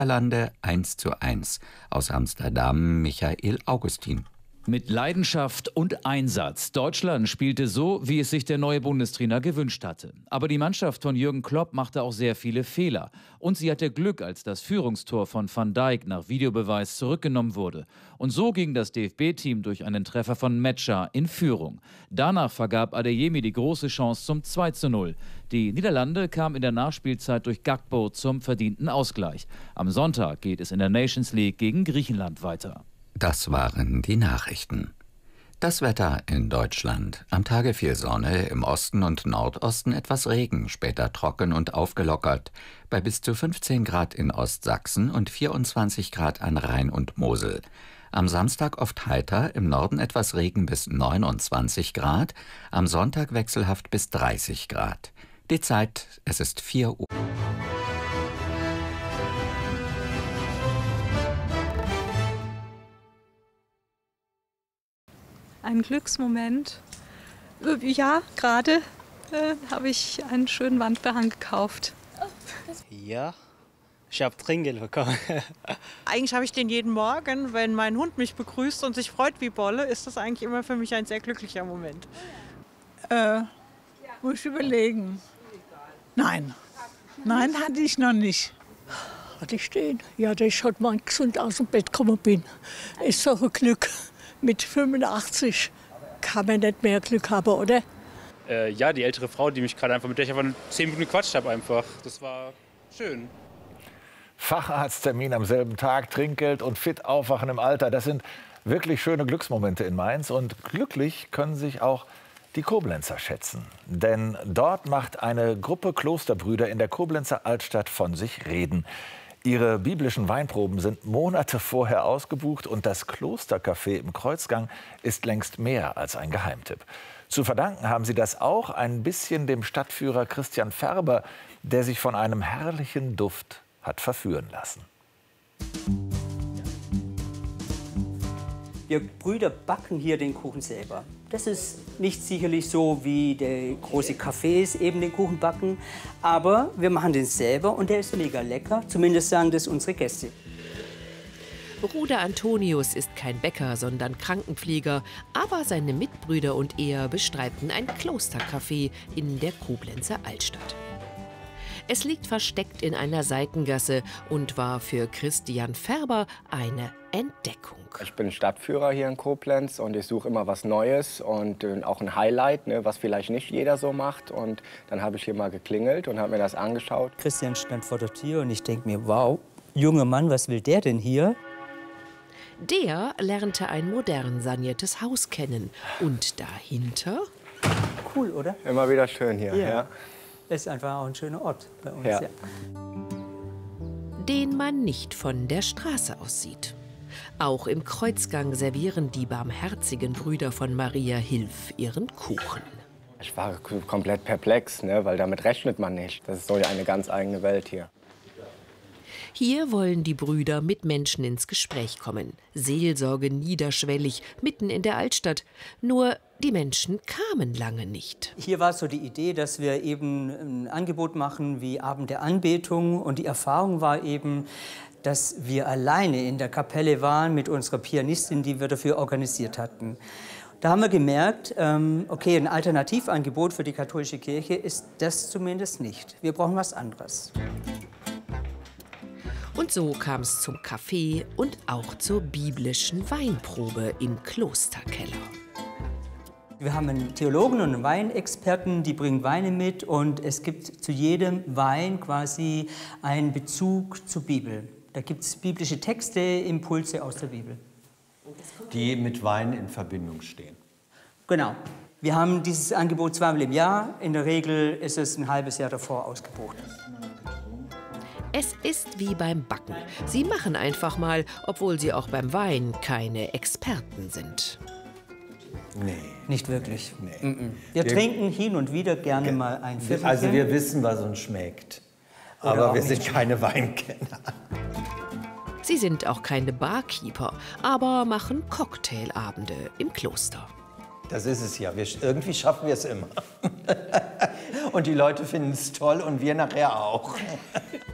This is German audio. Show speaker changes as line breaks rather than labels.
Niederlande 1:1. Aus Amsterdam Michael Augustin.
Mit Leidenschaft und Einsatz. Deutschland spielte so, wie es sich der neue Bundestrainer gewünscht hatte. Aber die Mannschaft von Jürgen Klopp machte auch sehr viele Fehler. Und sie hatte Glück, als das Führungstor von Van Dijk nach Videobeweis zurückgenommen wurde. Und so ging das DFB-Team durch einen Treffer von Metscher in Führung. Danach vergab Adeyemi die große Chance zum 2:0. Die Niederlande kamen in der Nachspielzeit durch Gakpo zum verdienten Ausgleich. Am Sonntag geht es in der Nations League gegen Griechenland weiter.
Das waren die Nachrichten. Das Wetter in Deutschland. Am Tage viel Sonne, im Osten und Nordosten etwas Regen, später trocken und aufgelockert. Bei bis zu 15 Grad in Ostsachsen und 24 Grad an Rhein und Mosel. Am Samstag oft heiter, im Norden etwas Regen bis 29 Grad, am Sonntag wechselhaft bis 30 Grad. Die Zeit, es ist 4 Uhr.
Ein Glücksmoment. Ja, gerade habe ich einen schönen Wandbehang gekauft.
Ja, ich habe Trinkgeld bekommen.
Eigentlich habe ich den jeden Morgen, wenn mein Hund mich begrüßt und sich freut wie Bolle, ist das eigentlich immer für mich ein sehr glücklicher Moment.
Muss ich überlegen. Nein, hatte ich noch nicht.
Hatte ich den? Ja, dass ich heute mal gesund aus dem Bett gekommen bin. Ist doch ein Glück. Mit 85 kann man nicht mehr Glück haben, oder?
Ja, die ältere Frau, die mich gerade einfach mit der ich einfach 10 Minuten gequatscht habe einfach. Das war schön.
Facharzttermin am selben Tag, Trinkgeld und fit aufwachen im Alter. Das sind wirklich schöne Glücksmomente in Mainz. Und glücklich können sich auch die Koblenzer schätzen. Denn dort macht eine Gruppe Klosterbrüder in der Koblenzer Altstadt von sich reden. Ihre biblischen Weinproben sind Monate vorher ausgebucht und das Klostercafé im Kreuzgang ist längst mehr als ein Geheimtipp. Zu verdanken haben sie das auch ein bisschen dem Stadtführer Christian Färber, der sich von einem herrlichen Duft hat verführen lassen.
Wir Brüder backen hier den Kuchen selber. Das ist nicht sicherlich so, wie der große Cafés eben den Kuchen backen, aber wir machen den selber und der ist mega lecker. Zumindest sagen das unsere Gäste.
Bruder Antonius ist kein Bäcker, sondern Krankenpfleger, aber seine Mitbrüder und er bestreiten ein Klostercafé in der Koblenzer Altstadt. Es liegt versteckt in einer Seitengasse und war für Christian Färber eine Entdeckung.
Ich bin Stadtführer hier in Koblenz und ich suche immer was Neues und auch ein Highlight, ne, was vielleicht nicht jeder so macht. Und dann habe ich hier mal geklingelt und habe mir das angeschaut.
Christian stand vor der Tür und ich denke mir, wow, junger Mann, was will der denn hier?
Der lernte ein modern saniertes Haus kennen. Und dahinter?
Cool, oder?
Immer wieder schön hier. Ja.
Das ist einfach auch ein schöner Ort bei uns.
Ja.
Ja.
Den man nicht von der Straße aus sieht. Auch im Kreuzgang servieren die barmherzigen Brüder von Maria Hilf ihren Kuchen.
Ich war komplett perplex, ne, weil damit rechnet man nicht. Das ist so eine ganz eigene Welt hier.
Hier wollen die Brüder mit Menschen ins Gespräch kommen. Seelsorge niederschwellig, mitten in der Altstadt. Nur die Menschen kamen lange nicht.
Hier war so die Idee, dass wir eben ein Angebot machen wie Abend der Anbetung. Und die Erfahrung war eben, dass wir alleine in der Kapelle waren mit unserer Pianistin, die wir dafür organisiert hatten. Da haben wir gemerkt, okay, ein Alternativangebot für die katholische Kirche ist das zumindest nicht. Wir brauchen was anderes.
Und so kam es zum Café und auch zur biblischen Weinprobe im Klosterkeller.
Wir haben einen Theologen und einen Weinexperten, die bringen Weine mit und es gibt zu jedem Wein quasi einen Bezug zur Bibel. Da gibt es biblische Texte, Impulse aus der Bibel.
Die mit Wein in Verbindung stehen.
Genau. Wir haben dieses Angebot zweimal im Jahr. In der Regel ist es ein halbes Jahr davor ausgebucht.
Es ist wie beim Backen. Sie machen einfach mal, obwohl sie auch beim Wein keine Experten sind.
Nee.
Nicht wirklich. Nee. Wir trinken hin und wieder gerne mal ein Viertelchen.
Also wir wissen, was uns schmeckt. Aber wir sind keine Weinkenner.
Sie sind auch keine Barkeeper, aber machen Cocktailabende im Kloster.
Das ist es ja. Irgendwie schaffen wir es immer. Und die Leute finden es toll und wir nachher auch.